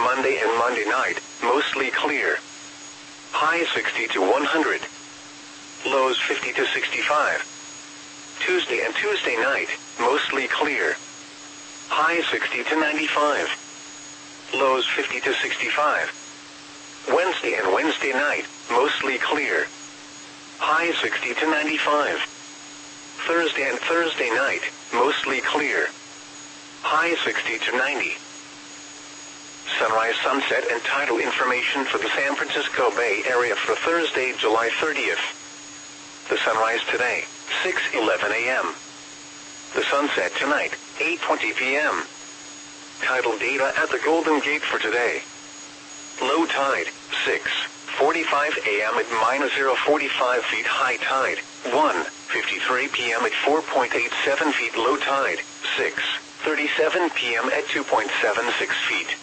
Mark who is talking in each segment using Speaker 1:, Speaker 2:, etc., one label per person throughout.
Speaker 1: Monday and Monday night, mostly clear. High 60 to 100. Lows 50 to 65. Tuesday and Tuesday night, mostly clear. High 60 to 95. Lows 50 to 65. Wednesday and Wednesday night, mostly clear. High 60 to 95. Thursday and Thursday night, mostly clear. High 60 to 90. Sunrise, sunset, and tidal information for the San Francisco Bay Area for Thursday, July 30th. The sunrise today, 6:11 a.m. The sunset tonight, 8:20 p.m. Tidal data at the Golden Gate for today. Low tide, 6:45 a.m. at -0.45 feet. High tide, 1:53 p.m. at 4.87 feet. Low tide, 6:37 p.m. at 2.76 feet.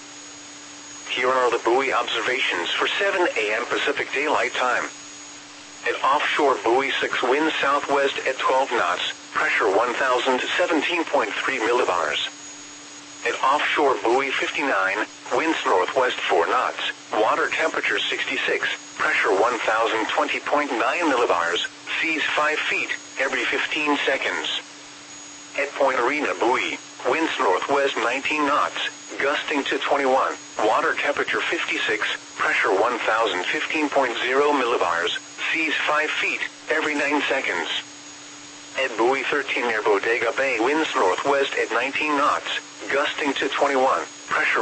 Speaker 1: Here are the buoy observations for 7 a.m. Pacific Daylight Time. At offshore buoy 6, wind southwest at 12 knots, pressure 1,017.3 millibars. At offshore buoy 59, winds northwest 4 knots, water temperature 66, pressure 1,020.9 millibars, seas 5 feet, every 15 seconds. At Point Arena buoy, winds northwest 19 knots, gusting to 21, water temperature 56, pressure 1,015.0 millibars, seas 5 feet, every 9 seconds. At buoy 13 near Bodega Bay, winds northwest at 19 knots, gusting to 21, pressure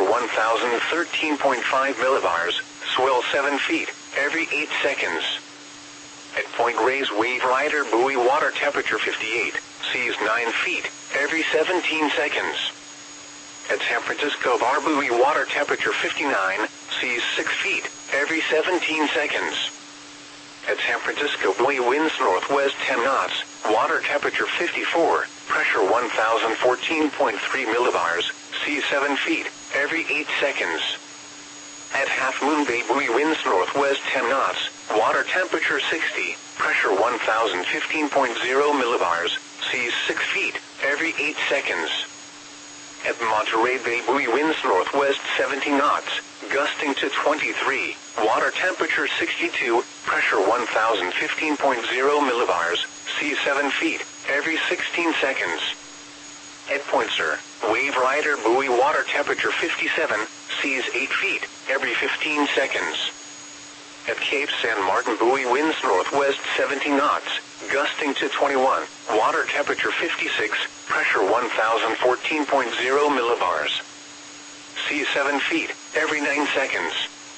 Speaker 1: 1,013.5 millibars, swell 7 feet, every 8 seconds. At Point Reyes Wave Rider buoy, water temperature 58, seas 9 feet, every 17 seconds. At San Francisco Bar buoy, water temperature 59, seas 6 feet, every 17 seconds. At San Francisco buoy, winds northwest 10 knots, water temperature 54, pressure 1,014.3 millibars, seas 7 feet, every 8 seconds. At Half Moon Bay buoy, winds northwest 10 knots, water temperature 60, pressure 1,015.0 millibars, seas 6 feet, every 8 seconds. At Monterey Bay buoy, winds northwest 70 knots, gusting to 23, water temperature 62, pressure 1,015.0 millibars, seas 7 feet, every 16 seconds. At Point Sur, Wave Rider buoy, water temperature 57, seas 8 feet, every 15 seconds. At Cape San Martin buoy, winds northwest 70 knots, gusting to 21, water temperature 56, pressure 1,014.0 millibars. Seas 7 feet, every 9 seconds.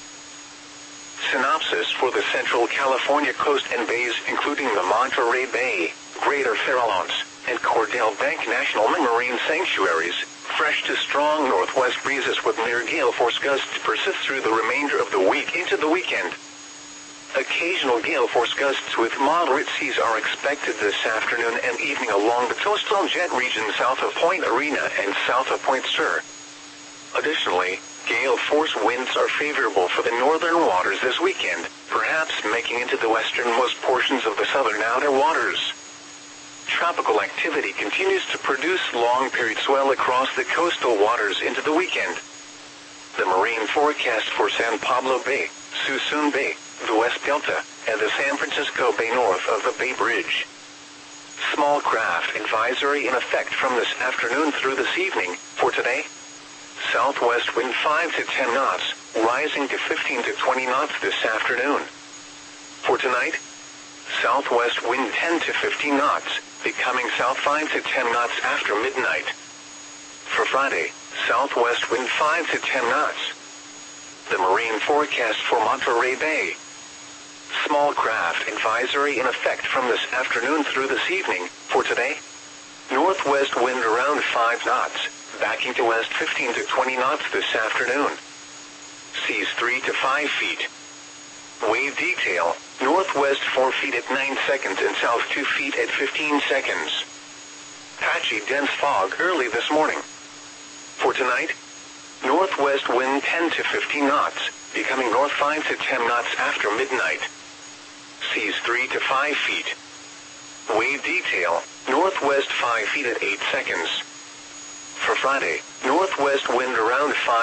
Speaker 1: Synopsis for the Central California coast and bays, including the Monterey Bay, Greater Farallones, and Cordell Bank National Marine Sanctuaries. Fresh to strong northwest breezes with near gale force gusts persist through the remainder of the week into the weekend. Occasional gale force gusts with moderate seas are expected this afternoon and evening along the coastal jet region south of Point Arena and south of Point Sur. Additionally, gale force winds are favorable for the northern waters this weekend, perhaps making into the westernmost portions of the southern outer waters. Tropical activity continues to produce long-period swell across the coastal waters into the weekend. The marine forecast for San Pablo Bay, Suisun Bay, the West Delta, and the San Francisco Bay north of the Bay Bridge. Small craft advisory in effect from this afternoon through this evening. For today, southwest wind 5 to 10 knots, rising to 15 to 20 knots this afternoon. For tonight, southwest wind 10 to 15 knots, becoming south 5 to 10 knots after midnight. For Friday, southwest wind 5 to 10 knots. The marine forecast for Monterey Bay. Small craft advisory in effect from this afternoon through this evening. For today, northwest wind around 5 knots, backing to west 15 to 20 knots this afternoon. Seas 3 to 5 feet. Wave detail, northwest 4 feet at 9 seconds and south 2 feet at 15 seconds. Patchy dense fog early this morning. For tonight, northwest wind 10 to 15 knots, becoming north 5 to 10 knots after midnight. Seas 3 to 5 feet. Wave detail, northwest 5 feet at 8 seconds. For Friday, northwest wind around 5